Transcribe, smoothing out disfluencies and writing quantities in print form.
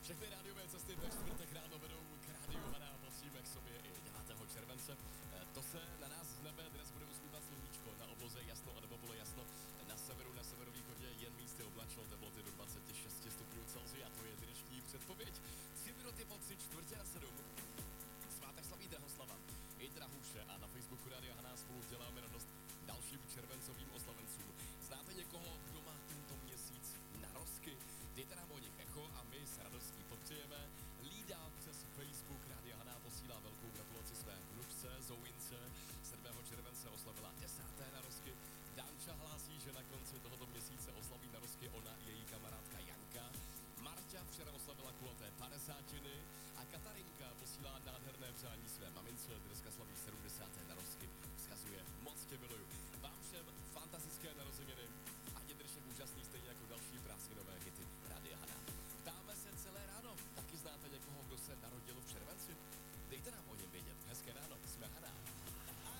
Všechny rádiové cesty ve čtvrtek ráno vedou k rádiu Haná, patříme k sobě i 9. července. To se na nás z nebe dnes bude usmívat sluníčko, na obloze jasno a nebo jasno. Na severu, na severovýchodě jen místy oblačno, teploty do 26 stupňů Celsia, to je dnešní předpověď. 3 minuty po 3:45. Svátek slaví Drahoslava, i Drahuše a na Facebooku Rádia Haná spolu děláme radost dalším červencovým oslavencům. Znáte někoho, kdo má tento měsíc narozky? Dejte nám o nich echo a my s radostí popřejeme. Lída přes Facebook Rádia Haná posílá velkou gratulaci své vnučce Zouince. 7. července oslavila 10. narozky. Danča hlásí, že na konci tohoto měsíce oslaví narozky ona i její kamarádka Janka. Marťa včera oslavila kulaté 50. a Katarinka posílá nádherné přání své mamince, dneska slaví 70. narozky. Vzkazuje: moc tě miluju. Vám všem